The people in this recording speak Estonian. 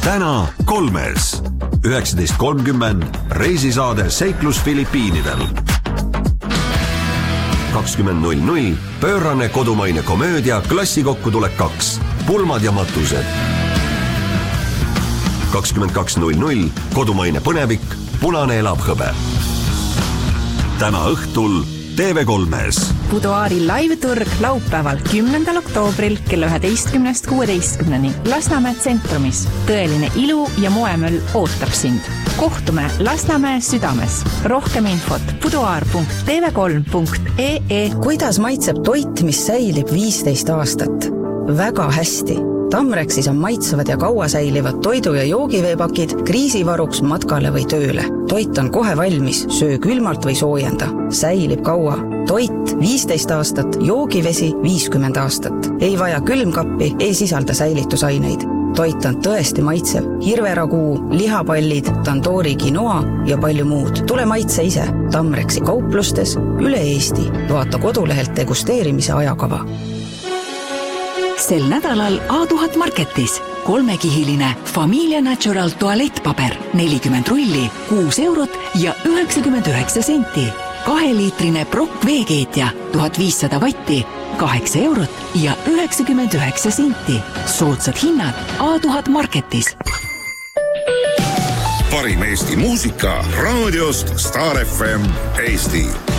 täna 3. 19.30 reisisaade Seiklus Filipiinidel. 20.00 pöörane kodumaine komöödia Klassikokkutulek 2. Pulmad ja matused. 22.00 kodumaine põnevik Punane elab hõbe. Täna õhtul TV3-s. Buduaari live-turg laupäeval 10. oktoobril kella 11.16 Lasnamäe tsentrumis. Tõeline ilu ja moemöll ootab sind. Kohtume Lasnamäe südames. Rohkem infot buduaar.tv3.ee. Kuidas maitseb toit, mis säilib 15 aastat? Väga hästi. Tamrexis on maitsevad ja kaua säilivad toidu- ja joogiveepakid kriisivaruks matkale või tööle. Toit on kohe valmis, söö külmalt või soojenda. Säilib kaua. Toit 15 aastat, joogivesi 50 aastat. Ei vaja külmkappi, ei sisalda säilitusaineid. Toit on tõesti maitsev. Hirveraguu, lihapallid, tandoori quinoa ja palju muud. Tule maitse ise. Tamrexi kauplustes üle Eesti. Vaata kodulehelt degusteerimise ajakava. Sel nädalal A1000 Marketis 3-kihiline Familia Natural tualettpaber 40 rulli, 6 eurot ja 99 senti. 2-liitrine Brock veekeetja 1500 vatti, 8 eurot ja 99 senti. Soodsad hinnad A1000 Marketis. Parim Eesti muusika raadiost Star FM Eesti.